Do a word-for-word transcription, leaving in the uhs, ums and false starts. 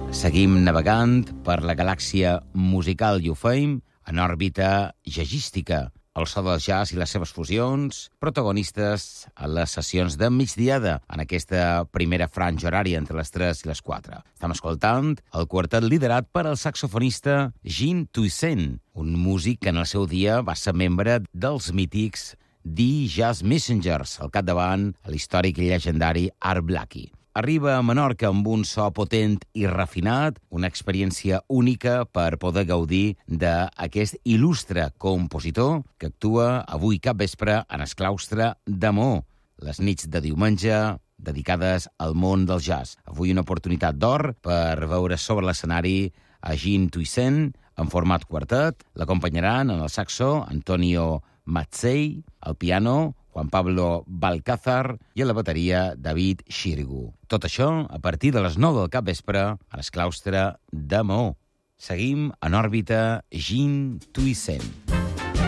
Seguim navegant per la galàxia musical Ufame en òrbita jazzística. El so del jazz i les seves fusions, protagonistes a les sessions de migdiada en aquesta primera franja horària entre les tres i les quatre. Estem escoltant el quartet liderat per el saxofonista Jean Toussaint, un músic que en el seu dia va ser membre dels mítics The Jazz Messengers, al capdavant a l'històric i llegendari Art Blakey. Arriba a Menorca amb un so potent i refinat, una experiència única per poder gaudir d'aquest il·lustre compositor que actua avui cap vespre en el claustre de Maó, les nits de diumenge dedicades al món del jazz. Avui una oportunitat d'or per veure sobre l'escenari a Jean Toussaint en format quartet. L'acompanyaran en el saxo Antonio Mazzei, al piano Juan Pablo Balcázar i a la bateria David Xirgu. Tot això a partir de les nou del capvespre a l'esclaustre de Maó. Seguim en òrbita Jean Toussaint.